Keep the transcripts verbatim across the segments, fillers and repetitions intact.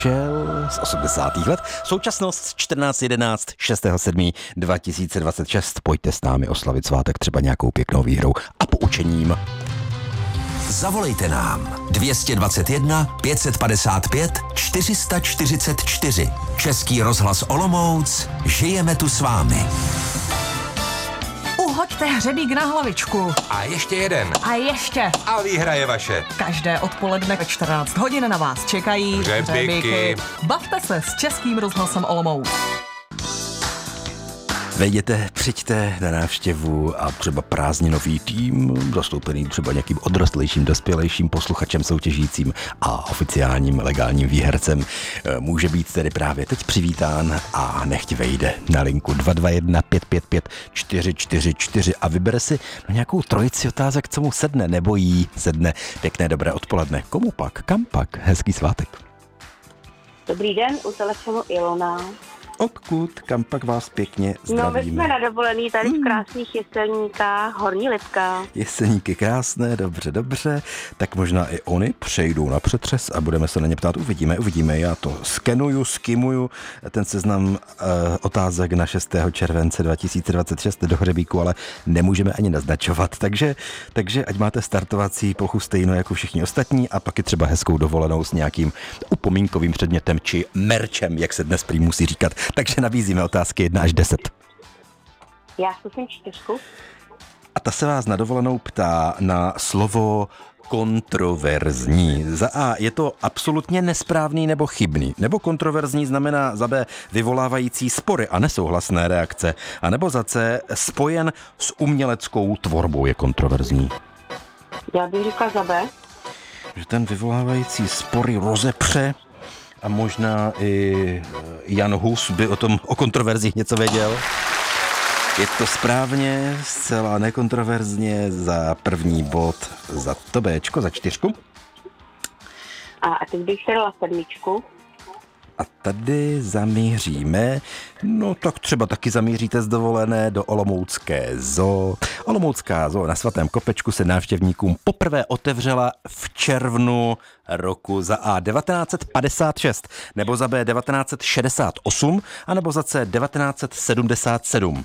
z osmdesátých let. Současnost čtrnáct jedenáct šestého sedmého dva tisíce dvacet šest. Pojďte s námi oslavit svátek třeba nějakou pěknou výhrou a poučením. Zavolejte nám dvě stě dvacet jedna pět padesát pět čtyři sta čtyřicet čtyři. Český rozhlas Olomouc. Žijeme tu s vámi. Uhoďte hřebík na hlavičku. A ještě jeden. A ještě. A výhra je vaše. Každé odpoledne ve čtrnáct hodin na vás čekají hřebíky. hřebíky. Bavte se s Českým rozhlasem Olomouc. Vejděte, přijďte na návštěvu a třeba prázdninový tým, zastoupený třeba nějakým odrostlejším, dospělejším posluchačem soutěžícím a oficiálním legálním výhercem, může být tedy právě teď přivítán a nechť vejde na linku dva dva jedna pět pět pět čtyři čtyři čtyři a vybere si no nějakou trojici otázek, co mu sedne nebo jí sedne. Pěkné dobré odpoledne. Komu pak? Kam pak? Hezký svátek. Dobrý den, u telefonu Ilona. Odkud? Kam pak vás pěkně zdravíme? No, my jsme na dovolený tady v krásných Jeseníkách, Horní Lipka. Jeseníky krásné, dobře, dobře. Tak možná i oni přejdou na přetřes a budeme se na ně ptát. Uvidíme, uvidíme. Já to skenuju, skimuju ten seznam uh, otázek na šestého července dva tisíce dvacet šest do hřebíku, ale nemůžeme ani naznačovat. Takže, takže ať máte startovací plochu stejno jako všichni ostatní a pak i třeba hezkou dovolenou s nějakým upomínkovým předmětem či merčem, jak se dnes prý musí říkat. Takže nabízíme otázky jedna až deset. Já zkusím čtyřku. A ta se vás na dovolenou ptá na slovo kontroverzní. Za A je to absolutně nesprávný nebo chybný, nebo kontroverzní znamená za B vyvolávající spory a nesouhlasné reakce, a nebo za C spojen s uměleckou tvorbou je kontroverzní. Já bych říkal za B. Že ten vyvolávající spory rozepře a možná i Jan Hus by o tom, o kontroverzích něco věděl. Je to správně, zcela nekontroverzně za první bod, za to Béčko, za čtyřku. A teď bych si dala sedmičku. A tady zamíříme, no tak třeba taky zamíříte z dovolené do Olomoucké zoo. Olomoucká zoo na Svatém Kopečku se návštěvníkům poprvé otevřela v červnu roku za A devatenáct padesát šest, nebo za B devatenáct šedesát osm, anebo za C devatenáct sedmdesát sedm.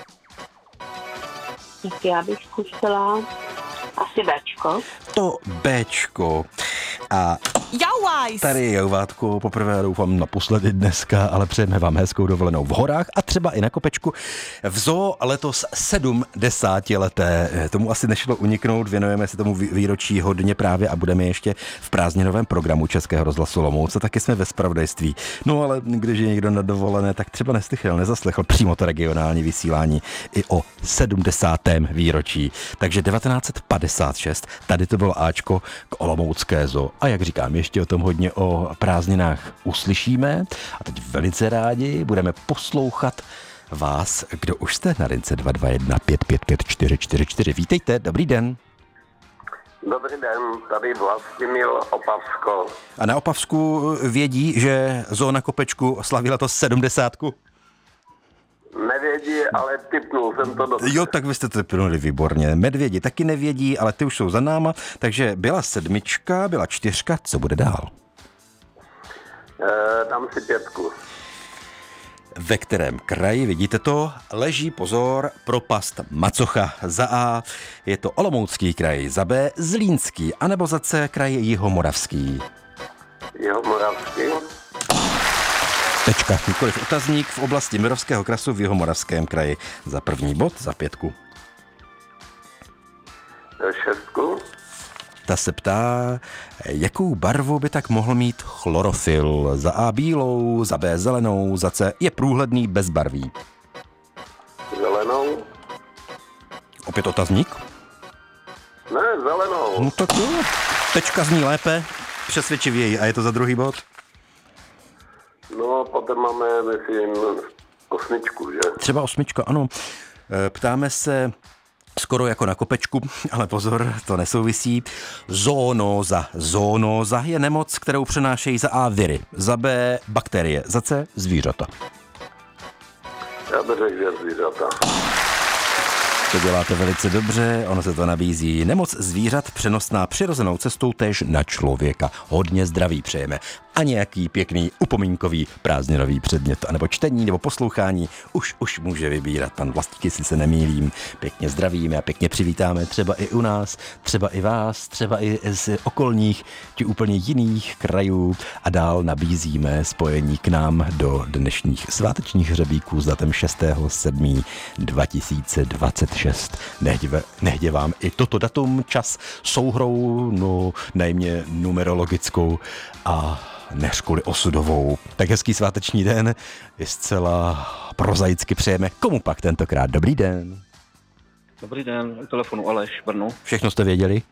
Tak já bych zkusila asi Bčko. To Bčko. A Jauajs! tady Jouvátku, poprvé doufám naposledy dneska, ale přejeme vám hezkou dovolenou v horách a třeba i na Kopečku. V zoo letos sedmdesátileté, tomu asi nešlo uniknout, věnujeme se tomu výročí hodně právě a budeme ještě v prázdninovém programu Českého rozhlasu Olomouc, taky jsme ve zpravodajství. No ale když je někdo na dovolené, tak třeba neslyšel, nezaslechl přímo to regionální vysílání i o sedmdesátém výročí. Takže devatenáct padesát šest, tady to bylo Ačko k Olomoucké zoo. A jak říkám, ještě o tom hodně o prázdninách uslyšíme a teď velice rádi budeme poslouchat vás, kdo už jste na lince dva dva jedna pět pět pět čtyři čtyři čtyři. Vítejte, dobrý den. Dobrý den, tady Vlastimil Opavsko. A na Opavsku vědí, že zoo na Kopečku slavila to sedmdesátku? Nevědí, ale tipnul jsem to dobře. Jo, tak vy jste to tipnuli výborně. Medvědi taky nevědí, ale ty už jsou za náma. Takže byla sedmička, byla čtyřka, co bude dál? E, dám si pětku. Ve kterém kraji, vidíte to, leží, pozor, propast Macocha. Za A je to Olomoucký kraj, za B Zlínský, anebo za C kraj Jihomoravský. Jihomoravský. Tečka, nikoliv otazník v oblasti Mirovského krasu v Jihomoravském kraji. Za první bod, za pětku. Šestku. Ta se ptá, jakou barvu by tak mohl mít chlorofyl. Za A bílou, za B zelenou, za C je průhledný bezbarvý. Zelenou. Opět otazník? Ne, zelenou. No tak jo. Tečka zní lépe, přesvědčivěji. A je to za druhý bod? No, potom máme, myslím, osmičku, že? Třeba osmička, ano. Ptáme se skoro jako na Kopečku, ale pozor, to nesouvisí. Zoonóza. Zoonóza je nemoc, kterou přenášejí za A viry, za B bakterie, za C zvířata. Já bych řekl, že zvířata. To děláte velice dobře, ono se to nabízí. Nemoc zvířat přenosná přirozenou cestou též na člověka. Hodně zdraví přejeme. a nějaký pěkný upomínkový prázdninový předmět, anebo čtení, nebo poslouchání, už už může vybírat pan Vlastík, jestli se nemýlím. Pěkně zdravíme a pěkně přivítáme třeba i u nás, třeba i vás, třeba i z okolních či úplně jiných krajů a dál nabízíme spojení k nám do dnešních svátečních hřebíků s datem šestého sedmého dva tisíce dvacet šest. Nehdě, nehdě vám i toto datum, čas, souhrou, no najmě numerologickou a než kvůli osudovou. Tak hezký sváteční den je zcela prozaicky přejeme. Komu pak tentokrát? Dobrý den. Dobrý den, u telefonu Aleš, Brno. Všechno jste věděli?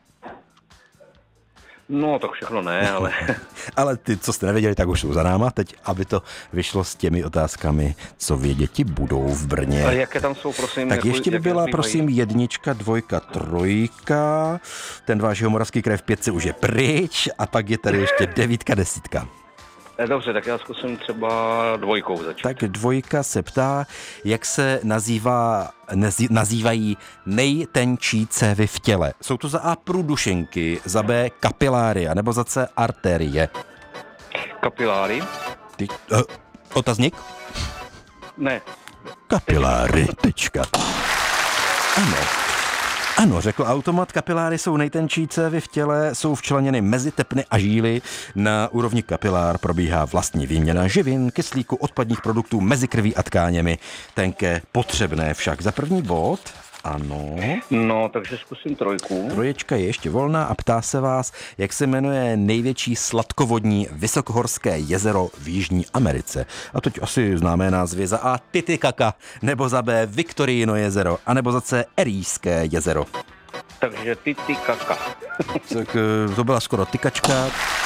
No, tak všechno ne, ale... ale ty, co jste nevěděli, tak už jsou za náma. Teď, aby to vyšlo s těmi otázkami, co věděti budou v Brně. A jaké tam jsou, prosím? Tak jako, ještě by byla, prosím, jednička, dvojka, trojka. Ten váš Jihomoravský kraj v pětce už je pryč. A pak je tady ještě devítka, desítka. Dobře, tak já zkusím třeba dvojkou začít. Tak dvojka se ptá, jak se nazývá, nazý, nazývají nejtenčí cévy v těle. Jsou to za A průdušinky, za B kapiláry, anebo za C artérie. Kapiláry? Ty, uh, otazník? Ne. Kapiláry, tečka. Ano. Ano, řekl automat, kapiláry jsou nejtenčí cévy v těle, jsou včleněny mezi tepny a žíly. Na úrovni kapilár probíhá vlastní výměna živin, kyslíku, odpadních produktů mezi krví a tkáněmi. Tenké potřebné však. Za první bod, ano. No, takže zkusím trojku. Troječka je ještě volná a ptá se vás, jak se jmenuje největší sladkovodní vysokohorské jezero v Jižní Americe. A teď asi známé názvy za A Titicaca, nebo za B Viktorino jezero, anebo za C Erijské jezero. Takže Titicaca. Tak to byla skoro tykačka.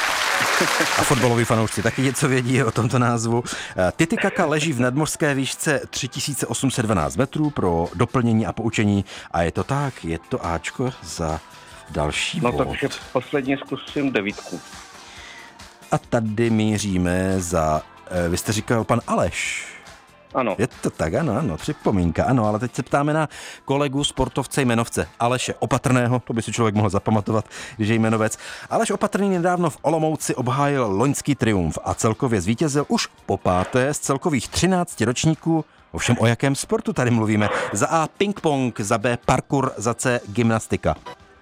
A fotbaloví fanoušci taky něco vědí o tomto názvu. Titicaca leží v nadmořské výšce tři tisíce osm set dvanáct metrů pro doplnění a poučení. A je to tak, je to Ačko za další no, bod. No takže posledně zkusím devítku. A tady míříme za, vy jste říkal pan Aleš. Ano. Je to tak, ano, ano, připomínka, ano, ale teď se ptáme na kolegu sportovce jmenovce Aleše Opatrného, to by si člověk mohl zapamatovat, když je jmenovec. Aleš Opatrný nedávno v Olomouci obhájil loňský triumf a celkově zvítězil už po páté z celkových třinácti ročníků. Ovšem o jakém sportu tady mluvíme? Za A ping-pong, za B parkour, za C gymnastika.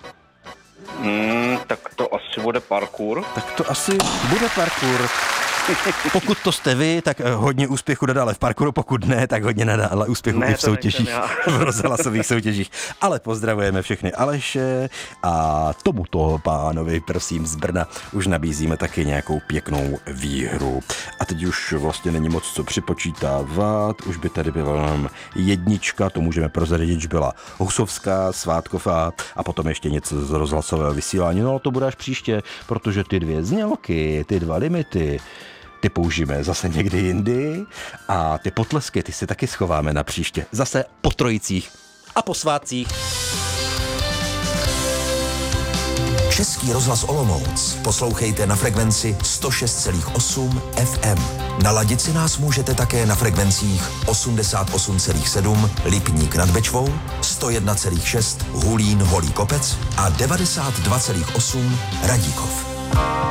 Hmm, tak to asi bude parkour. Tak to asi bude parkour. Pokud to jste vy, tak hodně úspěchu nadále v parkouru, pokud ne, tak hodně nadále úspěchu ne, i v soutěžích, v rozhlasových soutěžích. Ale pozdravujeme všechny Aleše a tomuto pánovi, prosím, z Brna už nabízíme taky nějakou pěknou výhru. A teď už vlastně není moc co připočítávat, už by tady byla nám jednička, to můžeme prozradit, že byla Husovská, Svátková a potom ještě něco z rozhlasového vysílání. No to bude až příště, protože ty dvě znělky, ty dva limity, ty použijeme zase někdy jindy a ty potlesky, ty si taky schováme na příště. Zase po Trojicích a po svátcích. Český rozhlas Olomouc poslouchejte na frekvenci sto šest celá osm F M. Naladit si nás můžete také na frekvencích osmdesát osm celá sedm Lipník nad Bečvou, sto jedna celá šest Hulín Holý Kopec a devadesát dva celá osm Radíkov.